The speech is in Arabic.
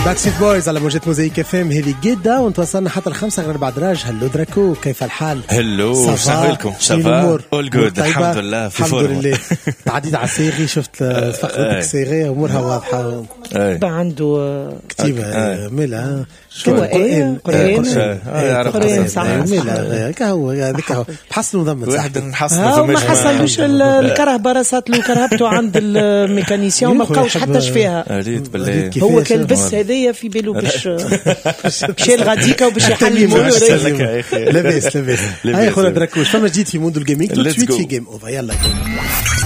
باكسيت بويز على موجة موزايك اف ام. هذه جدا وانتوصلنا حتى الخمسة غير بعد راج. هلو دراكو كيف الحال؟ هلو شغلكم شباب اول جود الحمد لله في الحمد لله. تعديت على الصيغي شفت فقرتك صيغي امورها واضحة. عنده كتيبة ملا قرآن صح ملا كهو هذاك هو بحسن وضمن واحد نحسن ما حصلوش الكرهبة راسات له كرهبته عند الميكانيسيان ما بقاوش حتى شفاها. هو كان بس هذايا في بالو باش الغديكه وباش يحل الموضوع. لاباس هاي خويا دراكوش فما جديد في موندو الجيمنج تو سويت في جيم اوفر. يلا